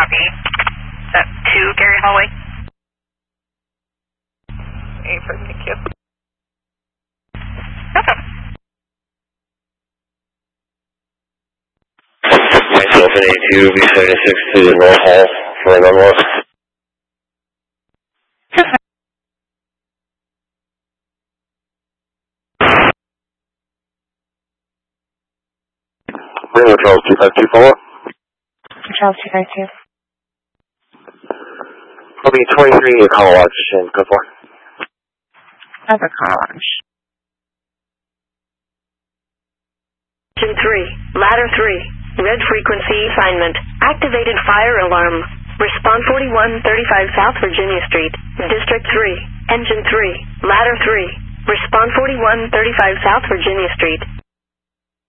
Copy. Is that 2 Gary Hallway? Affirm, thank you. No problem. Myself and A2, B76 to the North Hall for an unlock. Bravo Charles 252, follow up. Charles 252. I'll be 23 at Call Watch and go for. Over Car Launch. Engine 3, ladder 3, red frequency assignment, activated fire alarm. Respond 4135 South Virginia Street, District 3, Engine 3, ladder 3. Respond 4135 South Virginia Street,